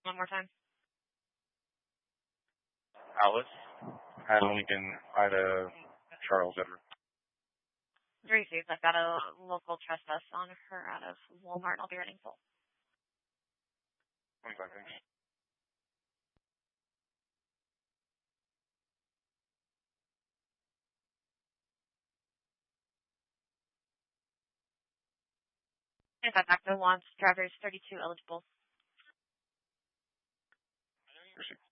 One more time. Alice, Ida Lincoln, Ida Charles Edward. Received. I've got a local trespass on her out of Walmart. I'll be running full. 25, thanks. If that back to wants drivers 32 eligible. Received.